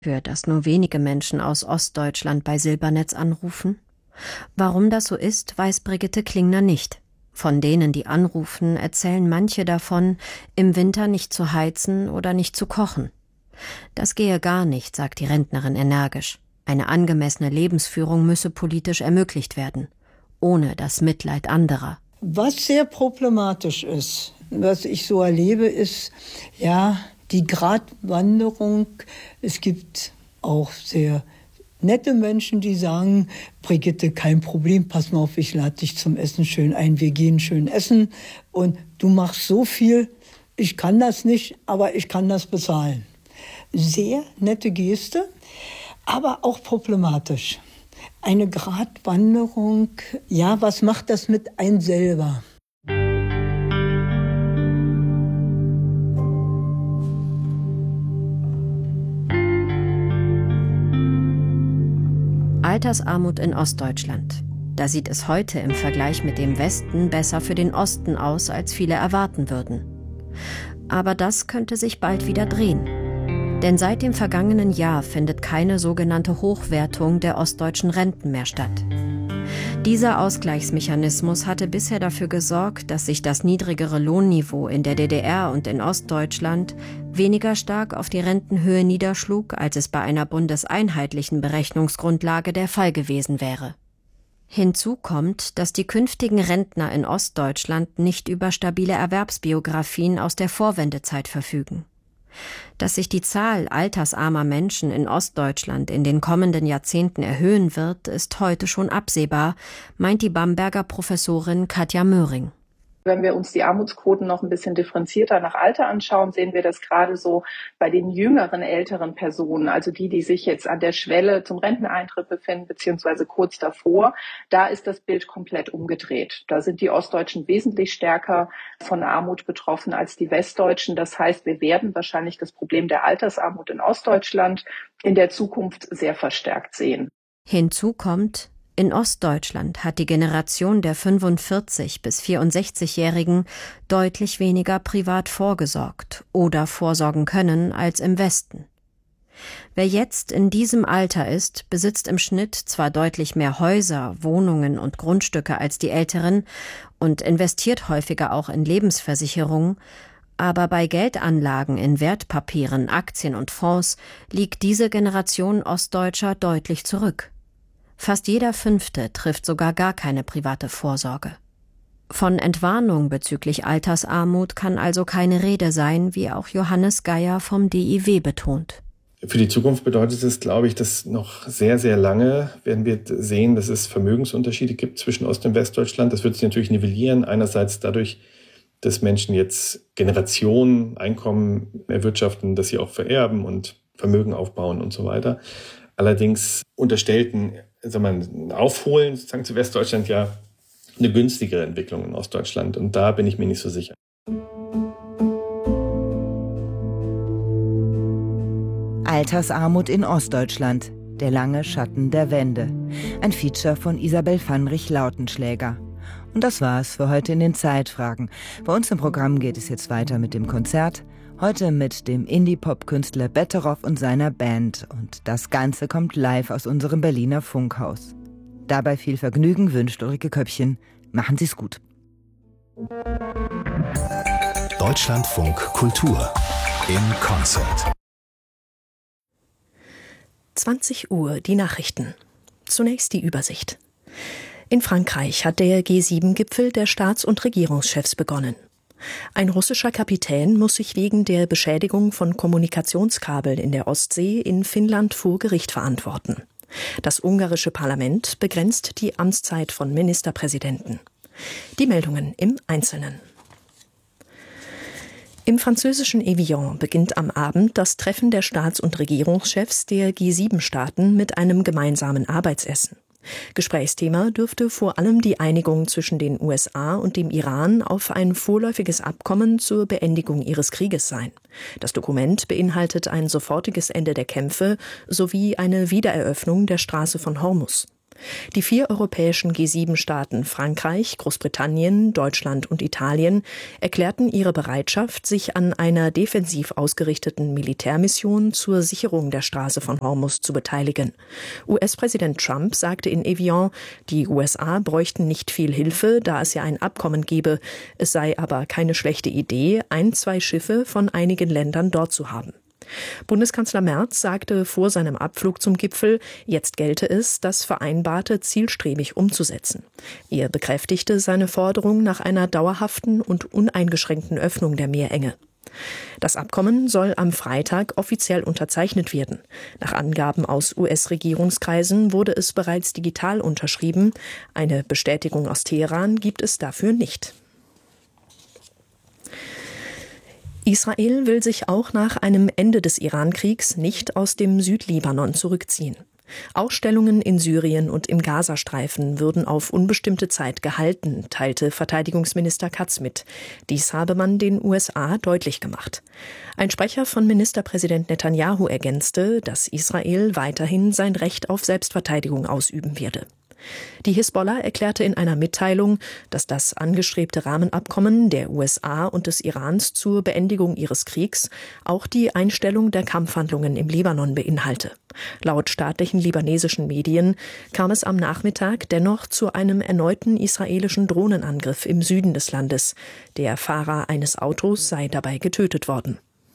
Für dass nur wenige Menschen aus Ostdeutschland bei Silbernetz anrufen? Warum das so ist, weiß Brigitte Klingner nicht. Von denen, die anrufen, erzählen manche davon, im Winter nicht zu heizen oder nicht zu kochen. Das gehe gar nicht, sagt die Rentnerin energisch. Eine angemessene Lebensführung müsse politisch ermöglicht werden, ohne das Mitleid anderer. Was sehr problematisch ist, was ich so erlebe, ist die Gratwanderung. Es gibt auch sehr nette Menschen, die sagen, Brigitte, kein Problem, pass mal auf, ich lade dich zum Essen schön ein, wir gehen schön essen und du machst so viel, ich kann das nicht, aber ich kann das bezahlen. Sehr nette Geste, aber auch problematisch. Eine Gratwanderung, was macht das mit einem selber? Altersarmut in Ostdeutschland. Da sieht es heute im Vergleich mit dem Westen besser für den Osten aus, als viele erwarten würden. Aber das könnte sich bald wieder drehen. Denn seit dem vergangenen Jahr findet keine sogenannte Hochwertung der ostdeutschen Renten mehr statt. Dieser Ausgleichsmechanismus hatte bisher dafür gesorgt, dass sich das niedrigere Lohnniveau in der DDR und in Ostdeutschland weniger stark auf die Rentenhöhe niederschlug, als es bei einer bundeseinheitlichen Berechnungsgrundlage der Fall gewesen wäre. Hinzu kommt, dass die künftigen Rentner in Ostdeutschland nicht über stabile Erwerbsbiografien aus der Vorwendezeit verfügen. Dass sich die Zahl altersarmer Menschen in Ostdeutschland in den kommenden Jahrzehnten erhöhen wird, ist heute schon absehbar, meint die Bamberger Professorin Katja Möhring. Wenn wir uns die Armutsquoten noch ein bisschen differenzierter nach Alter anschauen, sehen wir das gerade so bei den jüngeren, älteren Personen, also die sich jetzt an der Schwelle zum Renteneintritt befinden, beziehungsweise kurz davor. Da ist das Bild komplett umgedreht. Da sind die Ostdeutschen wesentlich stärker von Armut betroffen als die Westdeutschen. Das heißt, wir werden wahrscheinlich das Problem der Altersarmut in Ostdeutschland in der Zukunft sehr verstärkt sehen. Hinzu kommt, in Ostdeutschland hat die Generation der 45- bis 64-Jährigen deutlich weniger privat vorgesorgt oder vorsorgen können als im Westen. Wer jetzt in diesem Alter ist, besitzt im Schnitt zwar deutlich mehr Häuser, Wohnungen und Grundstücke als die Älteren und investiert häufiger auch in Lebensversicherungen, aber bei Geldanlagen in Wertpapieren, Aktien und Fonds liegt diese Generation Ostdeutscher deutlich zurück. Fast jeder Fünfte trifft sogar gar keine private Vorsorge. Von Entwarnung bezüglich Altersarmut kann also keine Rede sein, wie auch Johannes Geier vom DIW betont. Für die Zukunft bedeutet es, glaube ich, dass noch sehr, sehr lange werden wir sehen, dass es Vermögensunterschiede gibt zwischen Ost- und Westdeutschland. Das wird sich natürlich nivellieren. Einerseits dadurch, dass Menschen jetzt Generationen Einkommen erwirtschaften, dass sie auch vererben und Vermögen aufbauen und so weiter. Allerdings unterstellten Aufholen sozusagen zu Westdeutschland ja eine günstigere Entwicklung in Ostdeutschland. Und da bin ich mir nicht so sicher. Altersarmut in Ostdeutschland. Der lange Schatten der Wende. Ein Feature von Isabel Vanrich-Lautenschläger. Und das war's für heute in den Zeitfragen. Bei uns im Programm geht es jetzt weiter mit dem Konzert. Heute mit dem Indie-Pop-Künstler Betteroff und seiner Band. Und das Ganze kommt live aus unserem Berliner Funkhaus. Dabei viel Vergnügen wünscht Ulrike Köppchen. Machen Sie's gut. Deutschlandfunk Kultur in Konzert. 20 Uhr, die Nachrichten. Zunächst die Übersicht. In Frankreich hat der G7-Gipfel der Staats- und Regierungschefs begonnen. Ein russischer Kapitän muss sich wegen der Beschädigung von Kommunikationskabeln in der Ostsee in Finnland vor Gericht verantworten. Das ungarische Parlament begrenzt die Amtszeit von Ministerpräsidenten. Die Meldungen im Einzelnen. Im französischen Evian beginnt am Abend das Treffen der Staats- und Regierungschefs der G7-Staaten mit einem gemeinsamen Arbeitsessen. Gesprächsthema dürfte vor allem die Einigung zwischen den USA und dem Iran auf ein vorläufiges Abkommen zur Beendigung ihres Krieges sein. Das Dokument beinhaltet ein sofortiges Ende der Kämpfe sowie eine Wiedereröffnung der Straße von Hormuz. Die 4 europäischen G7-Staaten Frankreich, Großbritannien, Deutschland und Italien erklärten ihre Bereitschaft, sich an einer defensiv ausgerichteten Militärmission zur Sicherung der Straße von Hormuz zu beteiligen. US-Präsident Trump sagte in Evian, die USA bräuchten nicht viel Hilfe, da es ja ein Abkommen gebe. Es sei aber keine schlechte Idee, 1-2 Schiffe von einigen Ländern dort zu haben. Bundeskanzler Merz sagte vor seinem Abflug zum Gipfel, jetzt gelte es, das Vereinbarte zielstrebig umzusetzen. Er bekräftigte seine Forderung nach einer dauerhaften und uneingeschränkten Öffnung der Meerenge. Das Abkommen soll am Freitag offiziell unterzeichnet werden. Nach Angaben aus US-Regierungskreisen wurde es bereits digital unterschrieben. Eine Bestätigung aus Teheran gibt es dafür nicht. Israel will sich auch nach einem Ende des Irankriegs nicht aus dem Südlibanon zurückziehen. Ausstellungen in Syrien und im Gazastreifen würden auf unbestimmte Zeit gehalten, teilte Verteidigungsminister Katz mit. Dies habe man den USA deutlich gemacht. Ein Sprecher von Ministerpräsident Netanyahu ergänzte, dass Israel weiterhin sein Recht auf Selbstverteidigung ausüben werde. Die Hisbollah erklärte in einer Mitteilung, dass das angestrebte Rahmenabkommen der USA und des Irans zur Beendigung ihres Kriegs auch die Einstellung der Kampfhandlungen im Libanon beinhalte. Laut staatlichen libanesischen Medien kam es am Nachmittag dennoch zu einem erneuten israelischen Drohnenangriff im Süden des Landes. Der Fahrer eines Autos sei dabei getötet worden.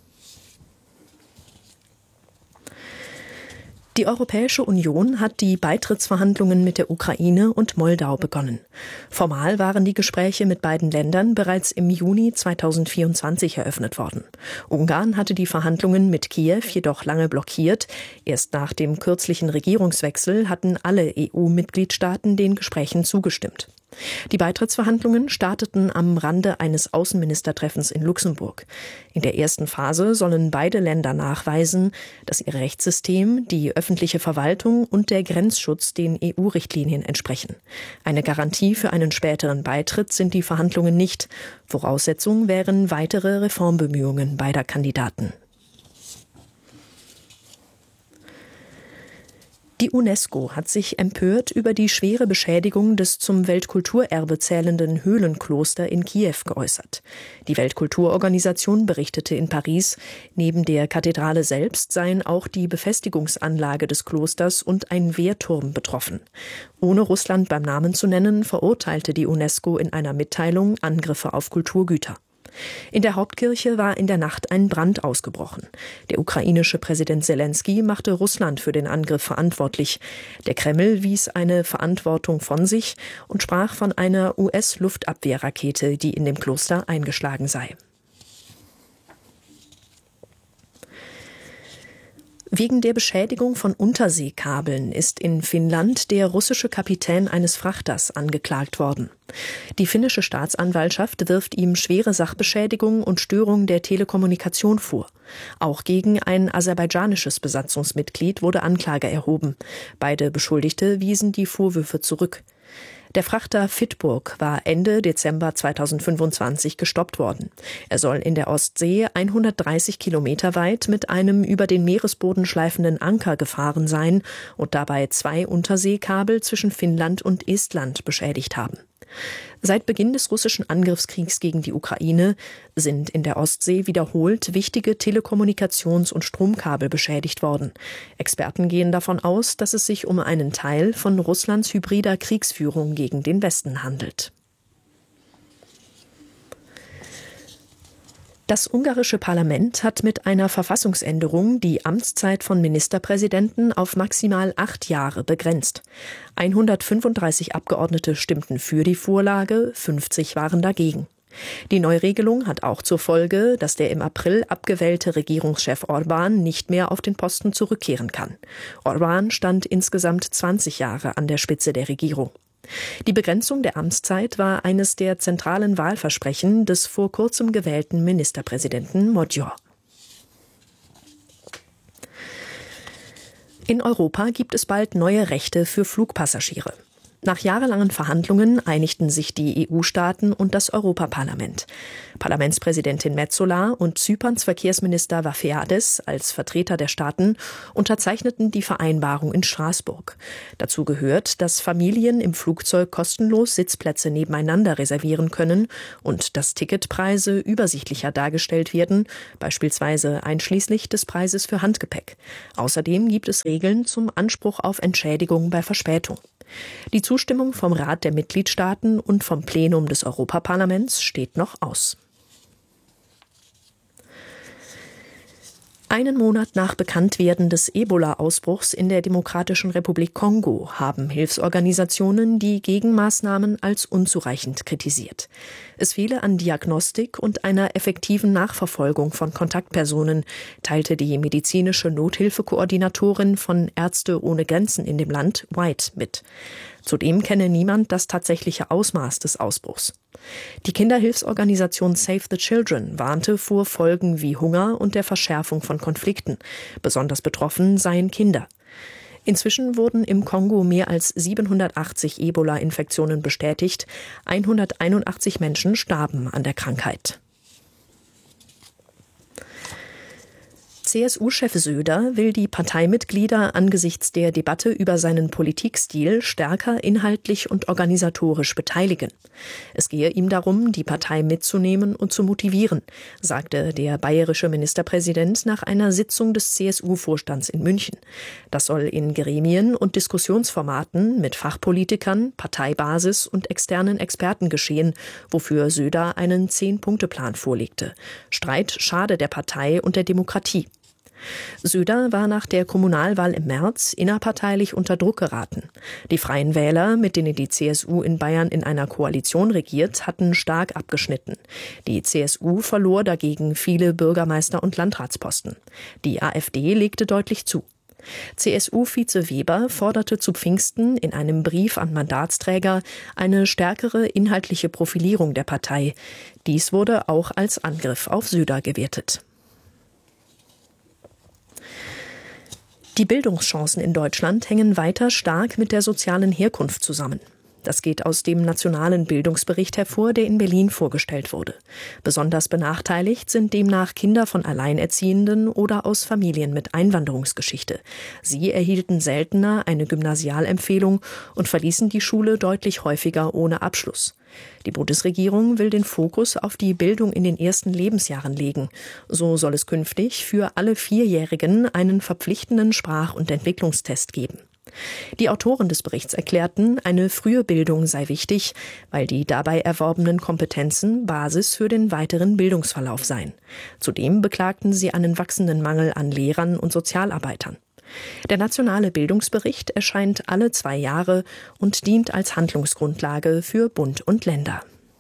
Die Europäische Union hat die Beitrittsverhandlungen mit der Ukraine und Moldau begonnen. Formal waren die Gespräche mit beiden Ländern bereits im Juni 2024 eröffnet worden. Ungarn hatte die Verhandlungen mit Kiew jedoch lange blockiert. Erst nach dem kürzlichen Regierungswechsel hatten alle EU-Mitgliedstaaten den Gesprächen zugestimmt. Die Beitrittsverhandlungen starteten am Rande eines Außenministertreffens in Luxemburg. In der ersten Phase sollen beide Länder nachweisen, dass ihr Rechtssystem, die öffentliche Verwaltung und der Grenzschutz den EU-Richtlinien entsprechen. Eine Garantie für einen späteren Beitritt sind die Verhandlungen nicht. Voraussetzung wären weitere Reformbemühungen beider Kandidaten. Die UNESCO hat sich empört über die schwere Beschädigung des zum Weltkulturerbe zählenden Höhlenkloster in Kiew geäußert. Die Weltkulturorganisation berichtete in Paris, neben der Kathedrale selbst seien auch die Befestigungsanlage des Klosters und ein Wehrturm betroffen. Ohne Russland beim Namen zu nennen, verurteilte die UNESCO in einer Mitteilung Angriffe auf Kulturgüter. In der Hauptkirche war in der Nacht ein Brand ausgebrochen. Der ukrainische Präsident Selenskyj machte Russland für den Angriff verantwortlich. Der Kreml wies eine Verantwortung von sich und sprach von einer US-Luftabwehrrakete, die in dem Kloster eingeschlagen sei. Wegen der Beschädigung von Unterseekabeln ist in Finnland der russische Kapitän eines Frachters angeklagt worden. Die finnische Staatsanwaltschaft wirft ihm schwere Sachbeschädigung und Störung der Telekommunikation vor. Auch gegen ein aserbaidschanisches Besatzungsmitglied wurde Anklage erhoben. Beide Beschuldigte wiesen die Vorwürfe zurück. Der Frachter Fitburg war Ende Dezember 2025 gestoppt worden. Er soll in der Ostsee 130 Kilometer weit mit einem über den Meeresboden schleifenden Anker gefahren sein und dabei 2 Unterseekabel zwischen Finnland und Estland beschädigt haben. Seit Beginn des russischen Angriffskriegs gegen die Ukraine sind in der Ostsee wiederholt wichtige Telekommunikations- und Stromkabel beschädigt worden. Experten gehen davon aus, dass es sich um einen Teil von Russlands hybrider Kriegsführung gegen den Westen handelt. Das ungarische Parlament hat mit einer Verfassungsänderung die Amtszeit von Ministerpräsidenten auf maximal 8 Jahre begrenzt. 135 Abgeordnete stimmten für die Vorlage, 50 waren dagegen. Die Neuregelung hat auch zur Folge, dass der im April abgewählte Regierungschef Orbán nicht mehr auf den Posten zurückkehren kann. Orbán stand insgesamt 20 Jahre an der Spitze der Regierung. Die Begrenzung der Amtszeit war eines der zentralen Wahlversprechen des vor kurzem gewählten Ministerpräsidenten Magyar. In Europa gibt es bald neue Rechte für Flugpassagiere. Nach jahrelangen Verhandlungen einigten sich die EU-Staaten und das Europaparlament. Parlamentspräsidentin Metsola und Zyperns Verkehrsminister Varoufakis als Vertreter der Staaten unterzeichneten die Vereinbarung in Straßburg. Dazu gehört, dass Familien im Flugzeug kostenlos Sitzplätze nebeneinander reservieren können und dass Ticketpreise übersichtlicher dargestellt werden, beispielsweise einschließlich des Preises für Handgepäck. Außerdem gibt es Regeln zum Anspruch auf Entschädigung bei Verspätung. Die Zustimmung vom Rat der Mitgliedstaaten und vom Plenum des Europaparlaments steht noch aus. Einen Monat nach Bekanntwerden des Ebola-Ausbruchs in der Demokratischen Republik Kongo haben Hilfsorganisationen die Gegenmaßnahmen als unzureichend kritisiert. Es fehle an Diagnostik und einer effektiven Nachverfolgung von Kontaktpersonen, teilte die medizinische Nothilfekoordinatorin von Ärzte ohne Grenzen in dem Land, White, mit. Zudem kenne niemand das tatsächliche Ausmaß des Ausbruchs. Die Kinderhilfsorganisation Save the Children warnte vor Folgen wie Hunger und der Verschärfung von Konflikten. Besonders betroffen seien Kinder. Inzwischen wurden im Kongo mehr als 780 Ebola-Infektionen bestätigt. 181 Menschen starben an der Krankheit. CSU-Chef Söder will die Parteimitglieder angesichts der Debatte über seinen Politikstil stärker inhaltlich und organisatorisch beteiligen. Es gehe ihm darum, die Partei mitzunehmen und zu motivieren, sagte der bayerische Ministerpräsident nach einer Sitzung des CSU-Vorstands in München. Das soll in Gremien und Diskussionsformaten mit Fachpolitikern, Parteibasis und externen Experten geschehen, wofür Söder einen 10-Punkte-Plan vorlegte. Streit schade der Partei und der Demokratie. Söder war nach der Kommunalwahl im März innerparteilich unter Druck geraten. Die Freien Wähler, mit denen die CSU in Bayern in einer Koalition regiert, hatten stark abgeschnitten. Die CSU verlor dagegen viele Bürgermeister- und Landratsposten. Die AfD legte deutlich zu. CSU-Vize Weber forderte zu Pfingsten in einem Brief an Mandatsträger eine stärkere inhaltliche Profilierung der Partei. Dies wurde auch als Angriff auf Söder gewertet. Die Bildungschancen in Deutschland hängen weiter stark mit der sozialen Herkunft zusammen. Das geht aus dem nationalen Bildungsbericht hervor, der in Berlin vorgestellt wurde. Besonders benachteiligt sind demnach Kinder von Alleinerziehenden oder aus Familien mit Einwanderungsgeschichte. Sie erhielten seltener eine Gymnasialempfehlung und verließen die Schule deutlich häufiger ohne Abschluss. Die Bundesregierung will den Fokus auf die Bildung in den ersten Lebensjahren legen. So soll es künftig für alle 4-Jährigen einen verpflichtenden Sprach- und Entwicklungstest geben. Die Autoren des Berichts erklärten, eine frühe Bildung sei wichtig, weil die dabei erworbenen Kompetenzen Basis für den weiteren Bildungsverlauf seien. Zudem beklagten sie einen wachsenden Mangel an Lehrern und Sozialarbeitern. Der nationale Bildungsbericht erscheint alle 2 Jahre und dient als Handlungsgrundlage für Bund und Länder.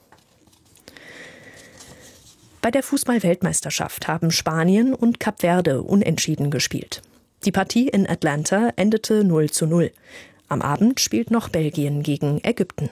Bei der Fußball-Weltmeisterschaft haben Spanien und Kap Verde unentschieden gespielt. Die Partie in Atlanta endete 0:0. Am Abend spielt noch Belgien gegen Ägypten.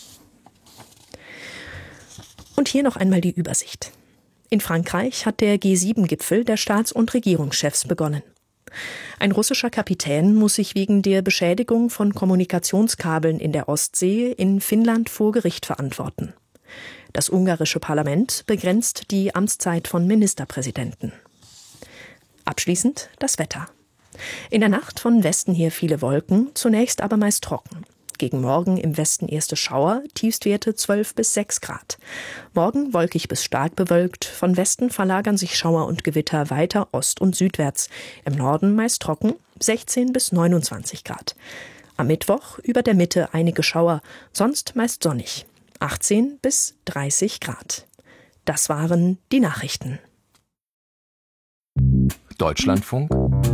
Und hier noch einmal die Übersicht. In Frankreich hat der G7-Gipfel der Staats- und Regierungschefs begonnen. Ein russischer Kapitän muss sich wegen der Beschädigung von Kommunikationskabeln in der Ostsee in Finnland vor Gericht verantworten. Das ungarische Parlament begrenzt die Amtszeit von Ministerpräsidenten. Abschließend das Wetter. In der Nacht von Westen her viele Wolken, zunächst aber meist trocken. Gegen Morgen im Westen erste Schauer, Tiefstwerte 12 bis 6 Grad. Morgen wolkig bis stark bewölkt, von Westen verlagern sich Schauer und Gewitter weiter ost- und südwärts. Im Norden meist trocken, 16 bis 29 Grad. Am Mittwoch über der Mitte einige Schauer, sonst meist sonnig, 18 bis 30 Grad. Das waren die Nachrichten. Deutschlandfunk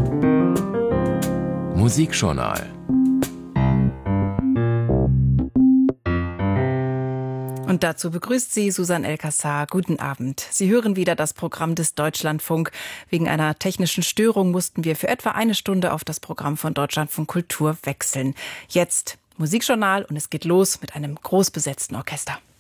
Musikjournal. Und dazu begrüßt Sie Susanne El-Kassar. Guten Abend. Sie hören wieder das Programm des Deutschlandfunk. Wegen einer technischen Störung mussten wir für etwa eine Stunde auf das Programm von Deutschlandfunk Kultur wechseln. Jetzt Musikjournal und es geht los mit einem groß besetzten Orchester.